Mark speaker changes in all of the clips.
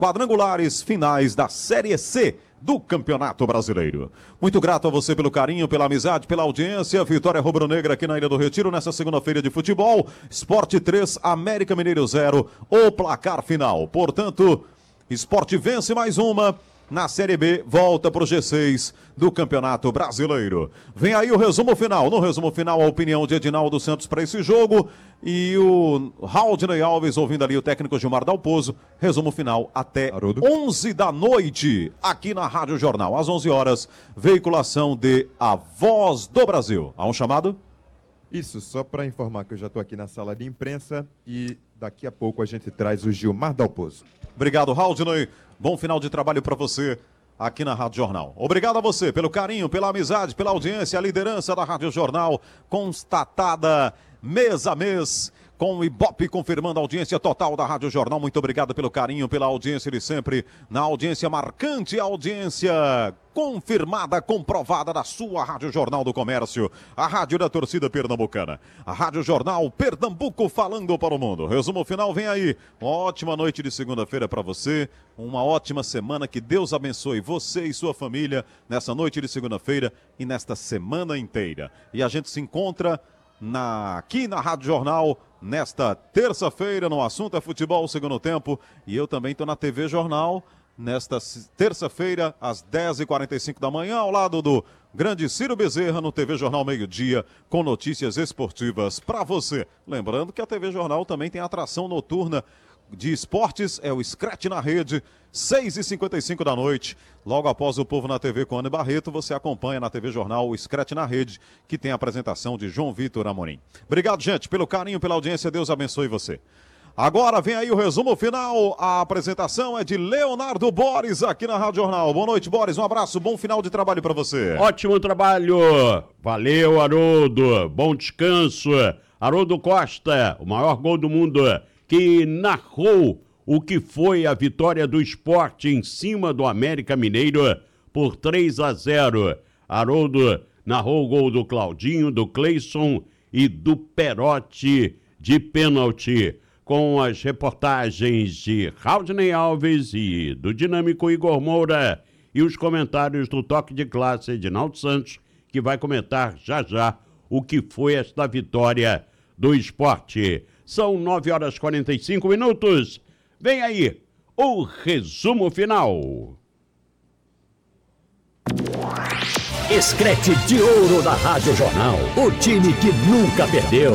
Speaker 1: quadrangulares finais da Série C do Campeonato Brasileiro. Muito grato a você pelo carinho, pela amizade, pela audiência. Vitória rubro-negra aqui na Ilha do Retiro, nessa segunda-feira de futebol. Sport 3, América Mineiro 0, o placar final. Portanto, Sport vence mais uma. Na Série B, volta para o G6 do Campeonato Brasileiro. Vem aí o resumo final. No resumo final, a opinião de Edinaldo Santos para esse jogo. E o Haldney Alves ouvindo ali o técnico Gilmar Dalpozo. Resumo final até 11 da noite, aqui na Rádio Jornal. Às 11 horas, veiculação de A Voz do Brasil. Há um chamado?
Speaker 2: Isso, só para informar que eu já estou aqui na sala de imprensa e daqui a pouco a gente traz o Gilmar Dalpozo.
Speaker 1: Obrigado, Haldney. Bom final de trabalho para você aqui na Rádio Jornal. Obrigado a você pelo carinho, pela amizade, pela audiência, a liderança da Rádio Jornal constatada mês a mês, com o Ibope confirmando a audiência total da Rádio Jornal. Muito obrigado pelo carinho, pela audiência de sempre, na audiência marcante, a audiência confirmada, comprovada da sua Rádio Jornal do Comércio, a rádio da torcida pernambucana. A Rádio Jornal Pernambuco falando para o mundo. Resumo final vem aí. Uma ótima noite de segunda-feira para você, uma ótima semana, que Deus abençoe você e sua família nessa noite de segunda-feira e nesta semana inteira. E a gente se encontra aqui na Rádio Jornal nesta terça-feira, no assunto é futebol, segundo tempo, e eu também estou na TV Jornal nesta terça-feira às 10h45 da manhã, ao lado do grande Ciro Bezerra, no TV Jornal Meio-Dia, com notícias esportivas para você. Lembrando que a TV Jornal também tem atração noturna de esportes, é o Scratch na Rede, 6h55 da noite, logo após o Povo na TV com Ana Barreto, você acompanha na TV Jornal o Scratch na Rede, que tem a apresentação de João Vitor Amorim. Obrigado, gente, pelo carinho, pela audiência, Deus abençoe você. Agora vem aí o resumo final, a apresentação é de Leonardo Boris aqui na Rádio Jornal. Boa noite, Boris, um abraço, bom final de trabalho para você.
Speaker 3: Ótimo trabalho, valeu, Haroldo, bom descanso. Haroldo Costa, o maior gol do mundo, que narrou o que foi a vitória do Sport em cima do América Mineiro por 3-0. Haroldo narrou o gol do Claudinho, do Cleison e do Perotti de pênalti, com as reportagens de Haldney Alves e do dinâmico Igor Moura e os comentários do Toque de Classe Edinaldo Santos, que vai comentar já já o que foi esta vitória do Sport. São 9h45. Vem aí o resumo final.
Speaker 4: Scratch de ouro da Rádio Jornal. O time que nunca perdeu.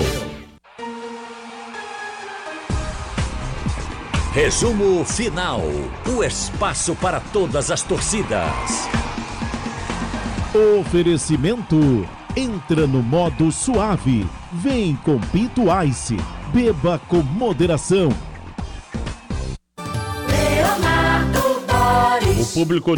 Speaker 4: Resumo final. O espaço para todas as torcidas.
Speaker 5: Oferecimento. Entra no modo suave. Vem com Pinto Ice. Beba com moderação.
Speaker 3: O público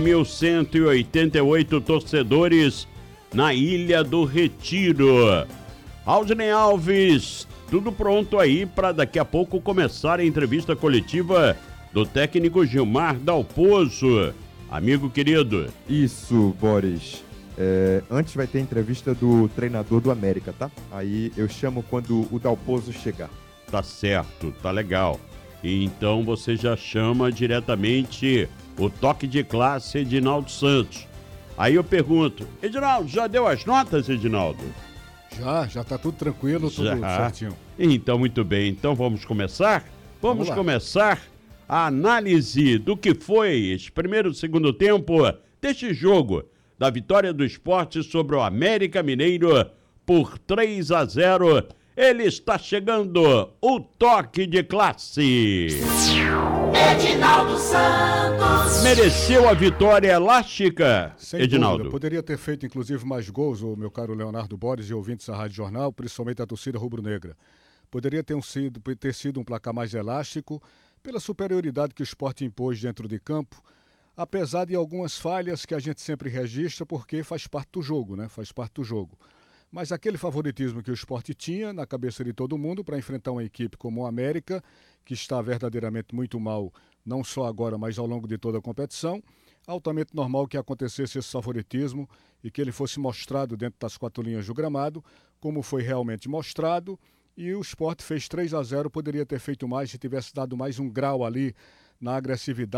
Speaker 3: 13.188 torcedores na Ilha do Retiro. Haldney Alves, tudo pronto aí para daqui a pouco começar a entrevista coletiva do técnico Gilmar Dalpozo. Amigo querido.
Speaker 2: Isso, Boris. Antes vai ter entrevista do treinador do América, tá? Aí eu chamo quando o Dalpozo chegar.
Speaker 3: Tá certo, tá legal. E então você já chama diretamente o Toque de Classe Edinaldo Santos. Aí eu pergunto, Edinaldo, já deu as notas, Edinaldo?
Speaker 6: Já tá tudo tranquilo, tudo certinho.
Speaker 3: Então, muito bem. Então vamos começar? Vamos começar a análise do que foi esse primeiro e segundo tempo deste jogo, da vitória do Sport sobre o América Mineiro por 3-0. Ele está chegando, o Toque de Classe.
Speaker 7: Edinaldo Santos.
Speaker 3: Mereceu a vitória elástica,
Speaker 6: Sem
Speaker 3: Edinaldo?
Speaker 6: Dúvida. Poderia ter feito, inclusive, mais gols, o meu caro Leonardo Boris e ouvintes da Rádio Jornal, principalmente a torcida rubro-negra. Poderia ter sido um placar mais elástico, pela superioridade que o Sport impôs dentro de campo, apesar de algumas falhas que a gente sempre registra, porque faz parte do jogo, né? Faz parte do jogo. Mas aquele favoritismo que o Sport tinha na cabeça de todo mundo para enfrentar uma equipe como o América, que está verdadeiramente muito mal, não só agora, mas ao longo de toda a competição, altamente normal que acontecesse esse favoritismo e que ele fosse mostrado dentro das quatro linhas do gramado, como foi realmente mostrado, e o Sport fez 3-0, poderia ter feito mais se tivesse dado mais um grau ali na agressividade